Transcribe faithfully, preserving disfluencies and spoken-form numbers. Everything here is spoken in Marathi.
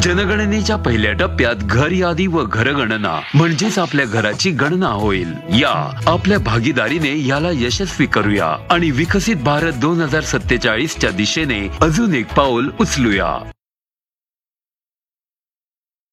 जनगणनेच्या पहिल्या टप्प्यात घर यादी व घरगणना म्हणजेच आपल्या घराची गणना होईल। या आपल्या भागीदारीने याला यशस्वी करूया आणि विकसित भारत दोन हजार सत्तेचाळीस च्या दिशेने अजून एक पाऊल उचलूया।